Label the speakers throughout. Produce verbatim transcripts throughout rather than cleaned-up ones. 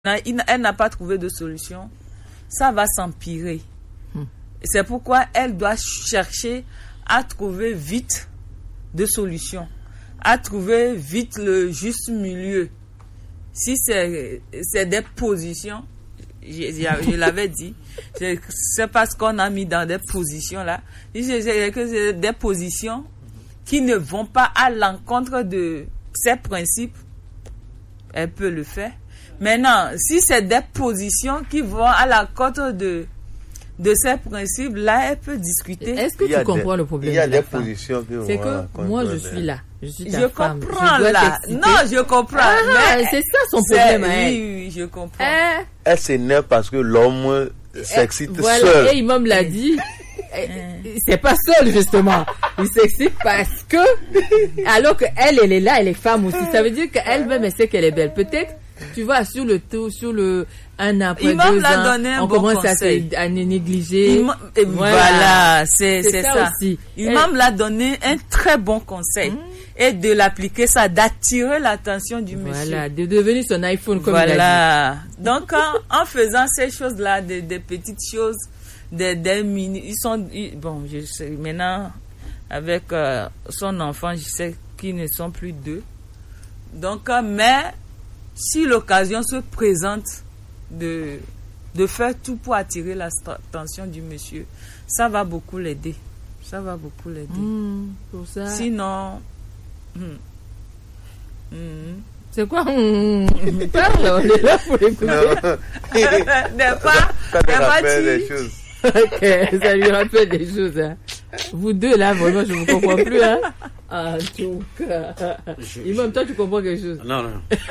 Speaker 1: elle n'a pas trouvé de solution, ça va s'empirer. Hmm. C'est pourquoi elle doit chercher à trouver vite de solutions, à trouver vite le juste milieu. Si c'est, c'est des positions, je, je, je l'avais dit, c'est, c'est parce qu'on a mis dans des positions là, que c'est des positions qui ne vont pas à l'encontre de ses principes, elle peut le faire. Maintenant, si c'est des positions qui vont à l'encontre de de ces principes, là, elle peut discuter.
Speaker 2: Est-ce que tu comprends des, le problème?
Speaker 3: Il y a
Speaker 2: de
Speaker 3: des positions que
Speaker 2: c'est que moi, je suis là. Je suis ta
Speaker 1: je
Speaker 2: femme.
Speaker 1: comprends
Speaker 2: je
Speaker 1: là. Non, je comprends.
Speaker 2: Ah,
Speaker 1: mais
Speaker 2: c'est ça son problème.
Speaker 1: Oui,
Speaker 2: hein.
Speaker 1: oui, je comprends.
Speaker 2: Eh,
Speaker 3: elle s'énerve parce que l'homme s'excite
Speaker 2: voilà,
Speaker 3: seul.
Speaker 2: Et Imam l'a dit. C'est pas seul, justement. Il s'excite parce que, alors qu'elle, elle est là, elle est femme aussi. Ça veut dire qu'elle-même, elle sait qu'elle est belle. Peut-être, tu vois, sur le tout, sur le, un an après
Speaker 1: Imam
Speaker 2: deux
Speaker 1: l'a
Speaker 2: ans,
Speaker 1: donné un
Speaker 2: on
Speaker 1: bon
Speaker 2: commence
Speaker 1: conseil.
Speaker 2: à, à négliger.
Speaker 1: Imam, voilà, voilà c'est, c'est, c'est ça. ça. Aussi. Imam elle... l'a donné un très bon conseil. Mmh. Et de l'appliquer, ça, d'attirer l'attention du
Speaker 2: voilà,
Speaker 1: monsieur.
Speaker 2: Voilà, de devenir son iPhone, comme
Speaker 1: voilà.
Speaker 2: il a
Speaker 1: dit. Donc, en, en faisant ces choses-là, des, des petites choses, des, des mini, ils sont, ils, bon, je sais, maintenant, avec euh, son enfant, je sais qu'ils ne sont plus deux. Donc, euh, mais, si l'occasion se présente de, de faire tout pour attirer l'attention du monsieur, ça va beaucoup l'aider. Ça va beaucoup l'aider.
Speaker 2: Mmh, pour ça.
Speaker 1: Sinon, mmh, mmh.
Speaker 2: c'est quoi? Mmh, parle, on est là pour écouter.
Speaker 1: N'est pas, n'est pas
Speaker 3: des choses.
Speaker 2: Ok, ça lui rappelle des choses. Hein. Vous deux là, vraiment, je ne vous comprends plus. Hein. En tout cas. Et même toi, tu comprends quelque chose?
Speaker 4: Non, non.
Speaker 1: Non, tu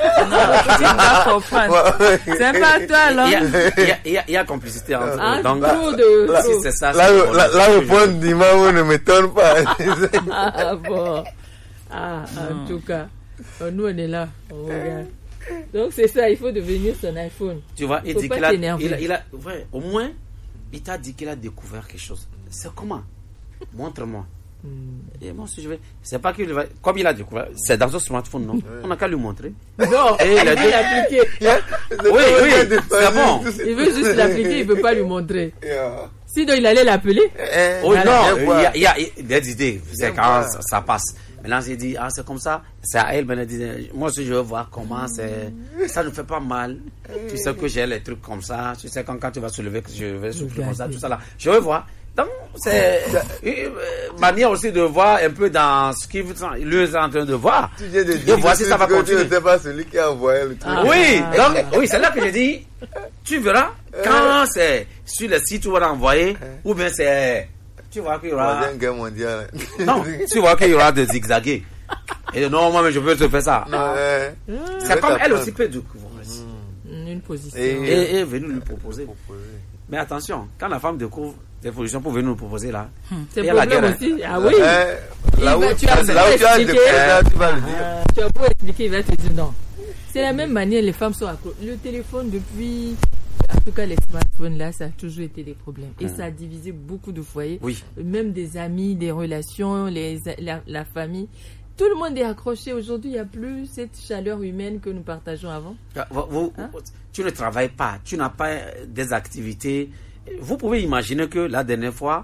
Speaker 1: vas comprendre. C'est pas toi, alors.
Speaker 4: Il y a, il y a, il y a complicité entre
Speaker 2: ah,
Speaker 4: eux. Donc,
Speaker 2: trop de,
Speaker 4: là,
Speaker 2: trop.
Speaker 4: si c'est ça,
Speaker 3: là,
Speaker 4: c'est
Speaker 3: là, là, le point d'Imam ne m'étonne pas.
Speaker 2: Ah, bon. Ah, en tout cas. Nous, on est là. On regarde. Donc, c'est ça, il faut devenir son iPhone.
Speaker 4: Tu vois, il
Speaker 2: faut
Speaker 4: dit
Speaker 2: pas
Speaker 4: qu'il a,
Speaker 2: t'énerver.
Speaker 4: il a, il a ouais, au moins, il t'a dit qu'il a découvert quelque chose. C'est comment? Montre-moi. Mm. Et moi aussi, je vais. C'est pas qu'il va. Comme il a découvert, c'est dans son smartphone, non? Ouais. On n'a qu'à lui montrer.
Speaker 2: Non,
Speaker 4: et il a dit.
Speaker 2: l'appliquer.
Speaker 4: Oui, oui, c'est bon.
Speaker 2: Il veut juste l'appliquer, il ne veut pas lui montrer. Yeah. Sinon, il allait l'appeler.
Speaker 4: Eh, oh, non, il y, a, il y a des idées. C'est quand ça, ça passe. Maintenant, j'ai dit, ah, c'est comme ça. C'est à elle, maintenant, disait, moi aussi, je veux voir comment c'est. Ça ne fait pas mal. Tu sais que j'ai les trucs comme ça. Tu sais, quand, quand tu vas soulever, que je vais soulever comme ça, tout ça là. Je veux voir. Donc, c'est une manière aussi de voir un peu dans ce qu'il est en train de voir.
Speaker 3: Tu viens de
Speaker 4: dire voir si ça va continuer.
Speaker 3: Tu n'étais pas celui qui a envoyé le truc.
Speaker 4: Ah, oui, donc, oui, c'est là que j'ai dit, tu verras, quand c'est sur le site où on va envoyer, ou bien c'est, tu vois qu'il y aura...
Speaker 3: Troisième guerre mondiale.
Speaker 4: Non, tu vois qu'il y aura des zigzagués. Et non, moi, mais je veux te faire ça.
Speaker 3: Non, ouais.
Speaker 4: C'est comme elle aussi peut découvrir.
Speaker 2: Une position.
Speaker 4: Et, et, et venir lui proposer. Mais attention, quand la femme découvre des positions pour venir nous proposer là,
Speaker 2: hum, c'est le problème aussi. Ah oui.
Speaker 3: Euh, là où
Speaker 2: tu as beau expliquer,
Speaker 3: tu vas le dire.
Speaker 2: Tu as beau expliquer, il va te dire non. C'est la même manière, les femmes sont accro. Le téléphone depuis, en tout cas les smartphones là, ça a toujours été des problèmes. Et hum. ça a divisé beaucoup de foyers.
Speaker 4: Oui.
Speaker 2: Même des amis, des relations, les, la, la famille. Tout le monde est accroché. Aujourd'hui, il n'y a plus cette chaleur humaine que nous partageons avant.
Speaker 4: Vous, vous, hein? Tu ne travailles pas, tu n'as pas des activités. Vous pouvez imaginer que la dernière fois,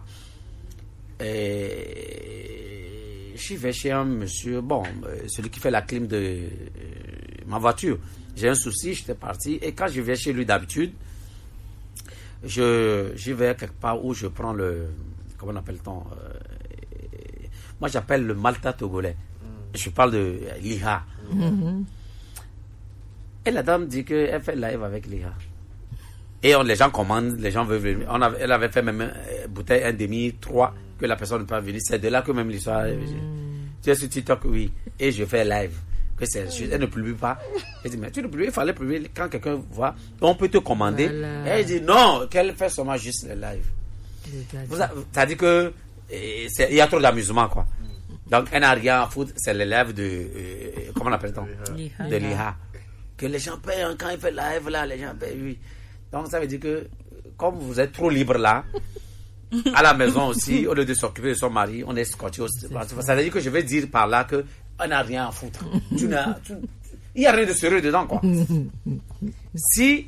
Speaker 4: euh, je vais chez un monsieur, bon, celui qui fait la clim de euh, ma voiture. J'ai un souci, j'étais parti. Et quand je vais chez lui d'habitude, je, je vais quelque part où je prends le, comment on appelle-t-on euh, moi j'appelle le Malta togolais. Mm. Je parle de l'I H A. Mm-hmm. Et la dame dit qu'elle fait live avec l'I H A. Et on, les gens commandent, les gens veulent venir. On avait, elle avait fait même une bouteille, un demi, trois, que la personne ne peut pas venir. C'est de là que même l'histoire. Mm. Tu es sur TikTok, oui. Et je fais live. Que c'est, elle ne publie pas. Elle dit, mais tu ne publies, il fallait publier quand quelqu'un voit. On peut te commander. Voilà. Et elle dit, non, qu'elle fait seulement juste le live. Ça dit que il y a trop d'amusement, quoi. Donc, elle n'a rien à foutre. C'est l'élève de, euh, comment on appelle-t-on? De l'I H A. Que les gens payent quand il fait live, là, les gens payent, oui. Donc, ça veut dire que, comme vous êtes trop libre là, à la maison aussi, au lieu de s'occuper de son mari, on est scotché aussi. Ça veut dire que je vais dire par là que on n'a rien à foutre. Tu n'as, tu, Il n'y a rien de sérieux dedans, quoi. Si